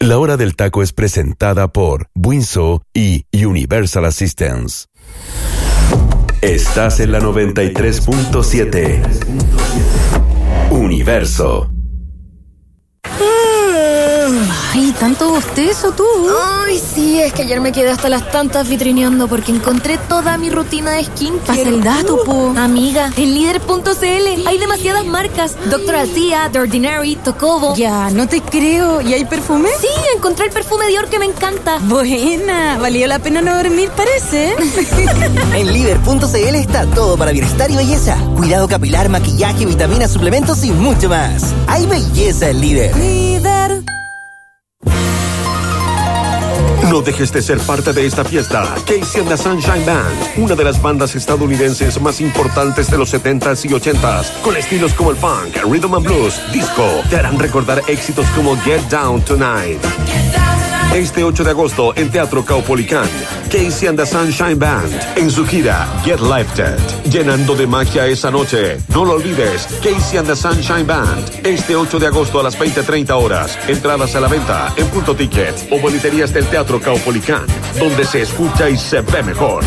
La Hora del Taco es presentada por Winso y Universal Assistance. Estás en la 93.7. Universo. Ay, tanto bostezo tú. Ay, sí, es que ayer me quedé hasta las tantas vitrineando porque encontré toda mi rutina de skincare. Pasa el dato, po. Amiga, en líder.cl hay demasiadas marcas. Dr. Althea, The Ordinary, Tocobo. Ya, no te creo. ¿Y hay perfume? Sí, encontré el perfume Dior que me encanta. Buena, valió la pena no dormir, parece. En líder.cl está todo para bienestar y belleza. Cuidado capilar, maquillaje, vitaminas, suplementos y mucho más. Hay belleza en Líder. Líder. No dejes de ser parte de esta fiesta. Casey and the Sunshine Band, una de las bandas estadounidenses más importantes de los 70s y 80s, con estilos como el funk, rhythm and blues, disco, te harán recordar éxitos como Get Down Tonight. Este 8 de agosto en Teatro Caupolicán, Casey and the Sunshine Band en su gira Get Lifted, llenando de magia esa noche. No lo olvides, Casey and the Sunshine Band, este 8 de agosto a las 20:30 horas. Entradas a la venta en Punto Ticket o boleterías del Teatro Caupolicán, donde se escucha y se ve mejor.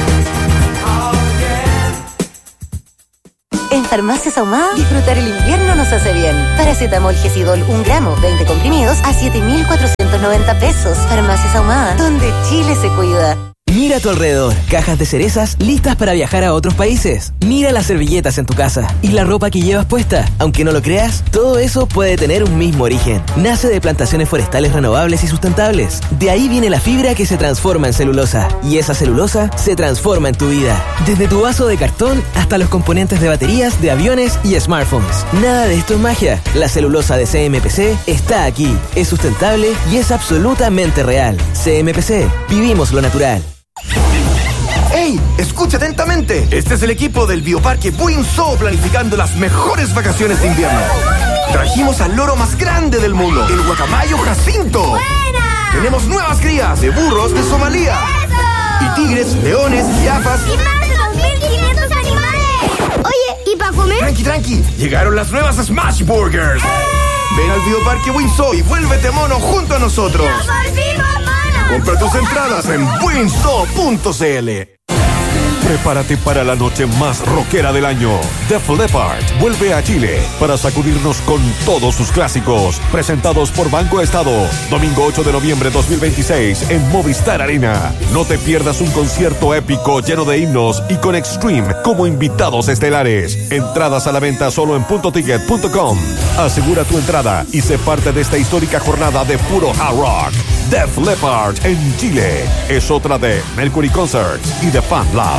En Farmacias Ahumada, disfrutar el invierno nos hace bien. Paracetamol Gesidol 1 gramo, 20 comprimidos a 7.490 pesos. Farmacias Ahumada, donde Chile se cuida. Mira a tu alrededor, cajas de cerezas listas para viajar a otros países. Mira las servilletas en tu casa y la ropa que llevas puesta. Aunque no lo creas, todo eso puede tener un mismo origen. Nace de plantaciones forestales renovables y sustentables. De ahí viene la fibra que se transforma en celulosa. Y esa celulosa se transforma en tu vida. Desde tu vaso de cartón hasta los componentes de baterías, de aviones y smartphones. Nada de esto es magia. La celulosa de CMPC está aquí. Es sustentable y es absolutamente real. CMPC, vivimos lo natural. ¡Ey! Escucha atentamente. Este es el equipo del Bioparque Winso planificando las mejores vacaciones de invierno. Trajimos al loro más grande del mundo, el guacamayo Jacinto. ¡Buena! Tenemos nuevas crías de burros de Somalia. ¡Eso! Y tigres, leones, jirafas. ¡Y más de 2.500 animales! Oye, ¿y para comer? Tranqui. Llegaron las nuevas Smash Burgers. Ven al Bioparque Winso y vuélvete mono junto a nosotros. ¡Nos volvimos monos! Compra tus entradas en winso.cl. Prepárate para la noche más rockera del año. Def Leppard vuelve a Chile para sacudirnos con todos sus clásicos. Presentados por Banco Estado. Domingo 8 de noviembre 2026 en Movistar Arena. No te pierdas un concierto épico lleno de himnos y con Extreme como invitados estelares. Entradas a la venta solo en puntoticket.com. Asegura tu entrada y sé parte de esta histórica jornada de puro hard rock. Def Leppard en Chile es otra de Mercury Concerts y The Fan Lab.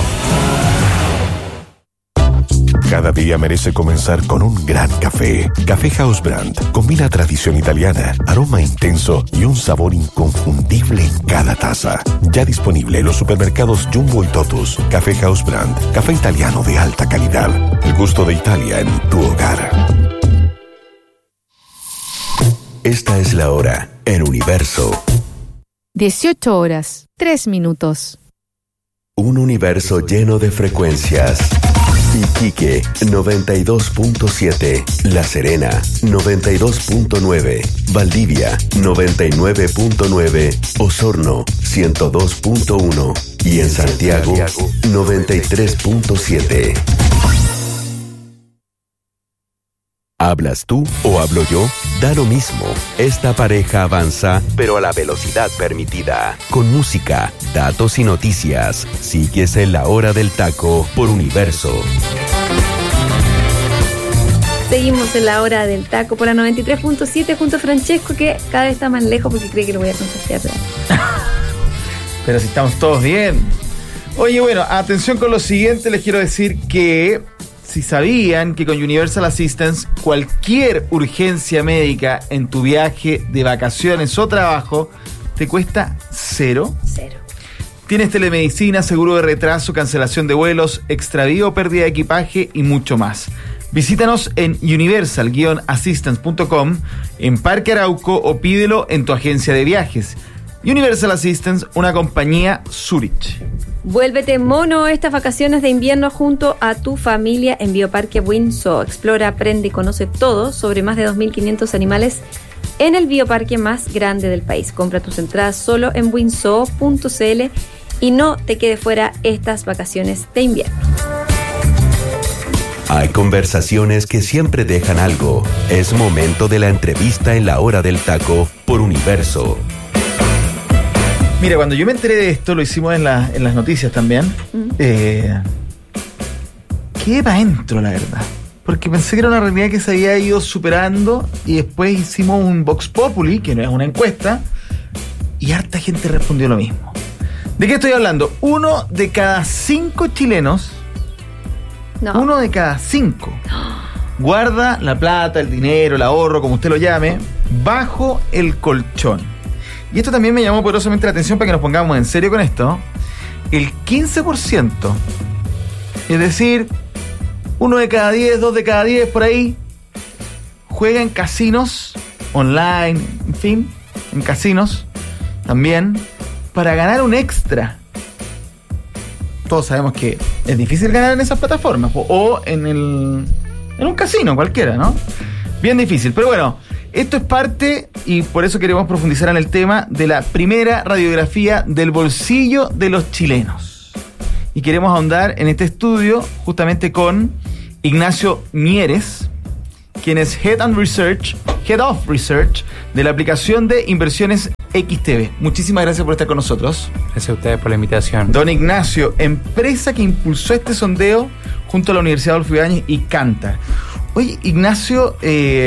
Cada día merece comenzar con un gran café. Café House Brand combina tradición italiana, aroma intenso y un sabor inconfundible en cada taza. Ya disponible en los supermercados Jumbo y Totus. Café House Brand, café italiano de alta calidad. El gusto de Italia en tu hogar. Esta es la hora en Universo. 18 horas, 3 minutos. Un universo lleno de frecuencias. Iquique 92.7, La Serena 92.9, Valdivia 99.9, Osorno 102.1 y en Santiago 93.7. ¿Hablas tú o hablo yo? Da lo mismo. Esta pareja avanza, pero a la velocidad permitida. Con música, datos y noticias. Sigues en La Hora del Taco por Universo. Seguimos en La Hora del Taco por la 93.7 junto a Francesco, que cada vez está más lejos porque cree que lo voy a contagiar. Pero si estamos todos bien. Oye, bueno, atención con lo siguiente. Les quiero decir que si sabían que con Universal Assistance cualquier urgencia médica en tu viaje de vacaciones o trabajo te cuesta cero. Tienes telemedicina, seguro de retraso, cancelación de vuelos, extravío, pérdida de equipaje y mucho más. Visítanos en universal-assistance.com, en Parque Arauco o pídelo en tu agencia de viajes. Universal Assistance, una compañía Zurich. Vuélvete mono estas vacaciones de invierno junto a tu familia en Bioparque Winso. Explora, aprende y conoce todo sobre más de 2.500 animales en el bioparque más grande del país. Compra tus entradas solo en winso.cl y no te quede fuera estas vacaciones de invierno. Hay conversaciones que siempre dejan algo. Es momento de la entrevista en la hora del taco por Universo. Mira, cuando yo me enteré de esto, lo hicimos en las noticias también, quedé para adentro, la verdad. Porque pensé que era una realidad que se había ido superando y después hicimos un Vox Populi, que no es una encuesta, y harta gente respondió lo mismo. ¿De qué estoy hablando? 1 de cada 5 chilenos, 1 de cada 5, guarda la plata, el dinero, el ahorro, como usted lo llame, bajo el colchón. Y esto también me llamó poderosamente la atención para que nos pongamos en serio con esto. El 15%, es decir, 1 de cada 10, 2 de cada 10 por ahí, juega en casinos online, en fin, en casinos también, para ganar un extra. Todos sabemos que es difícil ganar en esas plataformas o en un casino cualquiera, ¿no? Bien difícil, pero bueno, esto es parte, y por eso queremos profundizar en el tema de la primera radiografía del bolsillo de los chilenos. Y queremos ahondar en este estudio justamente con Ignacio Mieres, quien es Head of Research de la aplicación de inversiones XTB. Muchísimas gracias por estar con nosotros. Gracias a ustedes por la invitación. Don Ignacio, empresa que impulsó este sondeo junto a la Universidad Adolfo Ibáñez y Cantar. Oye, Ignacio,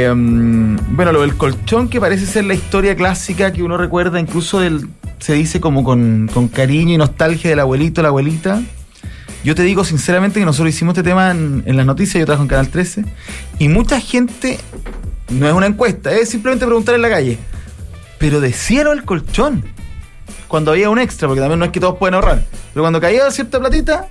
bueno, lo del colchón, que parece ser la historia clásica que uno recuerda, incluso se dice como con cariño y nostalgia del abuelito, la abuelita. Yo te digo sinceramente que nosotros hicimos este tema en las noticias, yo trabajo en Canal 13, y mucha gente, no es una encuesta, es simplemente preguntar en la calle, pero decían el colchón, cuando había un extra, porque también no es que todos pueden ahorrar, pero cuando caía cierta platita,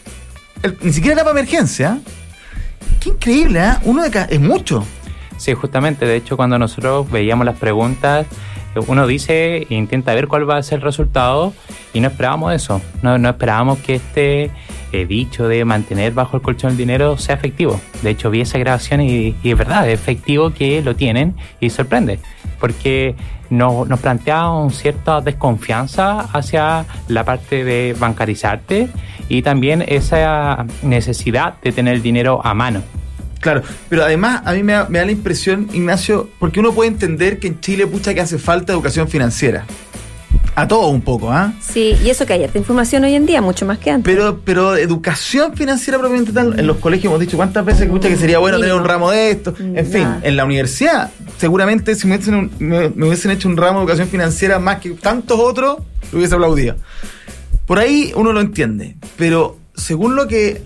ni siquiera era para emergencia. Qué increíble, ¿eh? 1 de cada... es mucho. Sí, justamente, de hecho, cuando nosotros veíamos las preguntas, uno dice e intenta ver cuál va a ser el resultado, y no esperábamos eso, no esperábamos que este dicho de mantener bajo el colchón el dinero sea efectivo. De hecho, vi esa grabación y es verdad, es efectivo que lo tienen, y sorprende, porque nos plantea cierta desconfianza hacia la parte de bancarizarte y también esa necesidad de tener el dinero a mano. Claro, pero además a mí me da la impresión, Ignacio, porque uno puede entender que en Chile, pucha, que hace falta educación financiera. A todos un poco, ¿ah? Sí, y eso que hay esta información hoy en día, mucho más que antes. Pero educación financiera propiamente tal, en los colegios hemos dicho cuántas veces que sería bueno tener un ramo de esto. En fin, en la universidad, seguramente si me hubiesen hecho un ramo de educación financiera más que tantos otros, lo hubiese aplaudido. Por ahí uno lo entiende, pero según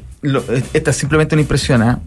esta es simplemente una impresión,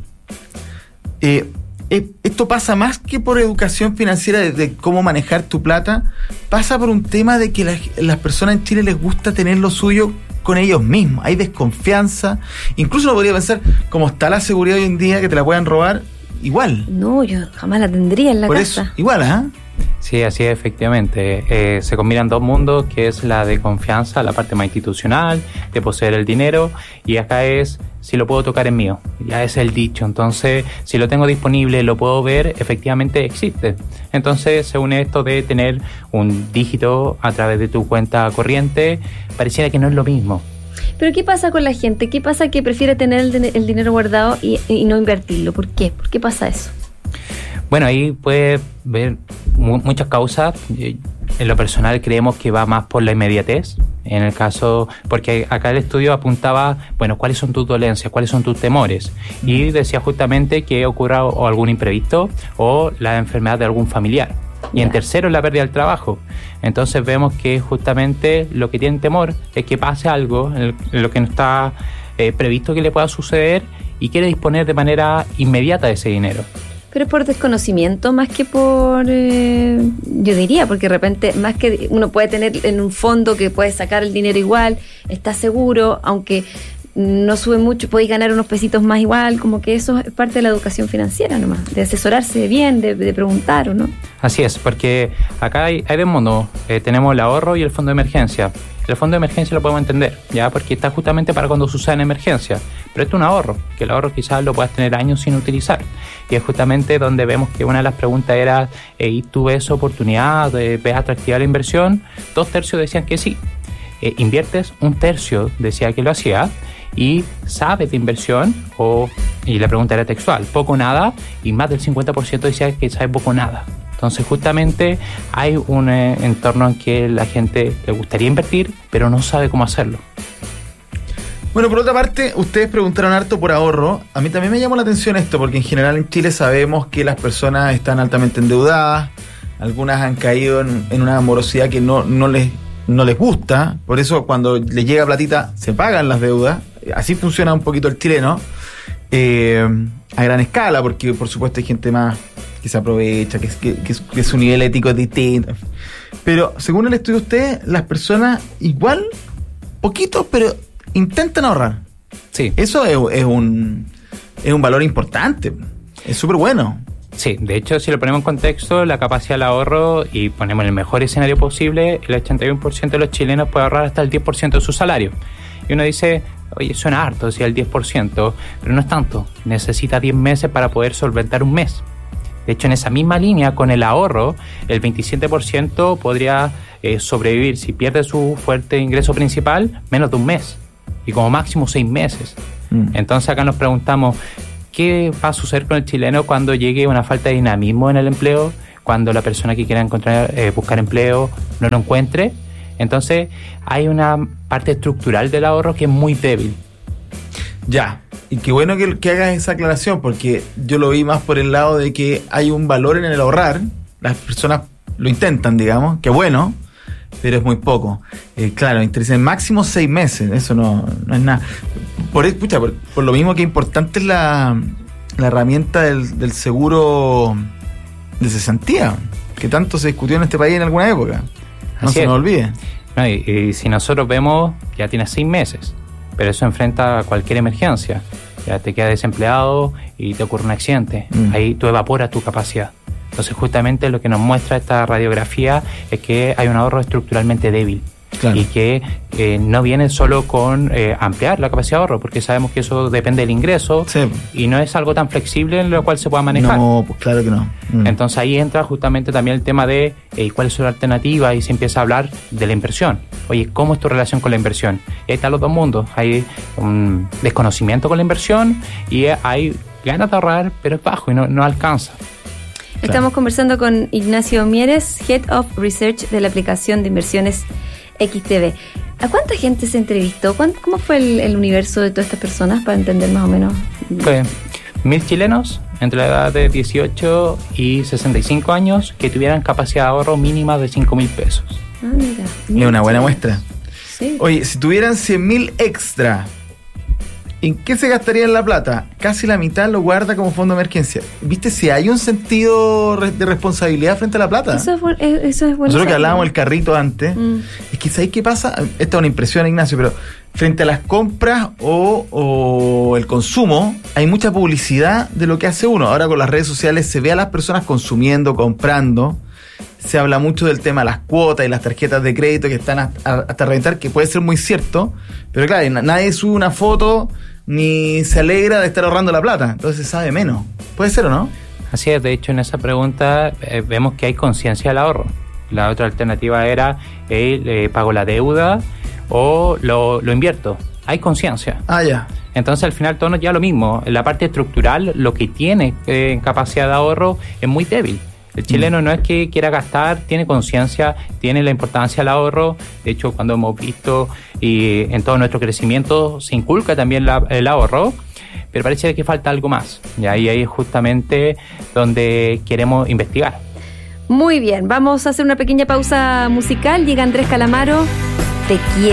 esto pasa más que por educación financiera de cómo manejar tu plata, pasa por un tema de que las personas en Chile les gusta tener lo suyo con ellos mismos. Hay desconfianza, incluso uno podría pensar, como está la seguridad hoy en día, que te la puedan robar, igual. No, yo jamás la tendría en la casa. Eso, igual, ¿ah? Sí, así es, efectivamente. Se combinan dos mundos, que es la de confianza, la parte más institucional, de poseer el dinero, y acá es, si lo puedo tocar es mío, ya es el dicho. Entonces, si lo tengo disponible, lo puedo ver, efectivamente existe. Entonces, se une esto de tener un dígito a través de tu cuenta corriente, pareciera que no es lo mismo. Pero ¿qué pasa con la gente? ¿Qué pasa que prefiere tener el dinero guardado y no invertirlo? ¿Por qué? ¿Por qué pasa eso? Bueno, ahí puede ver muchas causas. En lo personal creemos que va más por la inmediatez. En el caso, porque acá el estudio apuntaba, bueno, ¿cuáles son tus dolencias? ¿Cuáles son tus temores? Y decía justamente que ocurra o algún imprevisto o la enfermedad de algún familiar. Y en tercero, la pérdida del trabajo. Entonces vemos que justamente lo que tienen temor es que pase algo en lo que no está previsto que le pueda suceder, y quiere disponer de manera inmediata de ese dinero. Pero es por desconocimiento más que por, yo diría, porque de repente, más que uno puede tener en un fondo que puede sacar el dinero igual, está seguro, aunque no sube mucho, podéis ganar unos pesitos más igual, como que eso es parte de la educación financiera nomás, de asesorarse bien, de preguntar, ¿o no? Así es, porque acá hay dos mundos, tenemos el ahorro y el fondo de emergencia. El fondo de emergencia lo podemos entender, ya, porque está justamente para cuando suceden emergencias. Pero esto es un ahorro, que el ahorro quizás lo puedas tener años sin utilizar. Y es justamente donde vemos que una de las preguntas era, ¿tú ves oportunidad, ves atractiva la inversión? 2/3 decían que sí. Inviertes, 1/3 decía que lo hacía. Y sabes de inversión, y la pregunta era textual, poco o nada, y más del 50% decía que sabe poco o nada. Entonces justamente hay un entorno en que la gente le gustaría invertir, pero no sabe cómo hacerlo. Bueno, por otra parte, ustedes preguntaron harto por ahorro. A mí también me llamó la atención esto, porque en general en Chile sabemos que las personas están altamente endeudadas, algunas han caído en una morosidad que no les gusta, por eso cuando les llega platita se pagan las deudas. Así funciona un poquito el chileno, a gran escala, porque por supuesto hay gente más que se aprovecha, que su nivel ético es distinto. Pero según el estudio de ustedes, las personas igual, poquito, pero intentan ahorrar. Sí. Eso es un valor importante, es súper bueno. Sí, de hecho, si lo ponemos en contexto, la capacidad del ahorro, y ponemos en el mejor escenario posible, el 81% de los chilenos puede ahorrar hasta el 10% de su salario. Y uno dice, oye, suena harto, decía el 10%, pero no es tanto. Necesita 10 meses para poder solventar un mes. De hecho, en esa misma línea, con el ahorro, el 27% podría sobrevivir, si pierde su fuerte ingreso principal, menos de un mes. Y como máximo 6 meses. Entonces acá nos preguntamos, ¿qué va a suceder con el chileno cuando llegue una falta de dinamismo en el empleo? Cuando la persona que quiera buscar empleo no lo encuentre. Entonces hay una parte estructural del ahorro que es muy débil. Ya, y qué bueno que hagas esa aclaración, porque yo lo vi más por el lado de que hay un valor en el ahorrar. Las personas lo intentan, digamos, qué bueno, pero es muy poco. Claro, interesan máximo 6 meses, eso no es nada. Por lo mismo que importante es la herramienta del seguro de cesantía, que tanto se discutió en este país en alguna época. No se nos olvide. No, y si nosotros vemos, ya tienes 6 meses, pero eso enfrenta a cualquier emergencia. Ya te quedas desempleado y te ocurre un accidente. Ahí tú evaporas tu capacidad. Entonces justamente lo que nos muestra esta radiografía es que hay un ahorro estructuralmente débil. Claro. Y que no viene solo con ampliar la capacidad de ahorro, porque sabemos que eso depende del ingreso, sí, y no es algo tan flexible en lo cual se pueda manejar. No, pues claro que no. Entonces ahí entra justamente también el tema de cuáles son las alternativas, y se empieza a hablar de la inversión. Oye, ¿cómo es tu relación con la inversión? Y ahí están los dos mundos. Hay un desconocimiento con la inversión y hay ganas de ahorrar, pero es bajo y no alcanza. Estamos conversando con Ignacio Mieres, Head of Research de la aplicación de inversiones XTB. ¿A cuánta gente se entrevistó? ¿Cómo fue el universo de todas estas personas para entender más o menos? Fue 1.000 chilenos entre la edad de 18 y 65 años que tuvieran capacidad de ahorro mínima de 5.000 pesos. Ah, mira. Es una buena muestra. Sí. Oye, si tuvieran 100.000 extra, ¿en qué se gastarían la plata? Casi la mitad lo guarda como fondo de emergencia. ¿Viste si hay un sentido de responsabilidad frente a la plata? Eso es bueno. Nosotros que hablábamos del carrito antes, es que ¿sabes qué pasa? Esta es una impresión, Ignacio, pero frente a las compras o el consumo, hay mucha publicidad de lo que hace uno. Ahora con las redes sociales se ve a las personas consumiendo, comprando. Se habla mucho del tema de las cuotas y las tarjetas de crédito que están hasta reventar, que puede ser muy cierto, pero claro, nadie sube una foto ni se alegra de estar ahorrando la plata, entonces se sabe menos. ¿Puede ser o no? Así es, de hecho en esa pregunta vemos que hay conciencia del ahorro. La otra alternativa era pago la deuda o lo invierto. Hay conciencia. Ah, ya. Entonces al final todo nos lleva lo mismo. En la parte estructural, lo que tiene en capacidad de ahorro es muy débil. El chileno no es que quiera gastar, tiene conciencia, tiene la importancia del ahorro. De hecho, cuando hemos visto y en todo nuestro crecimiento se inculca también el ahorro, pero parece que falta algo más. Y ahí es justamente donde queremos investigar. Muy bien, vamos a hacer una pequeña pausa musical. Llega Andrés Calamaro, Te quiero.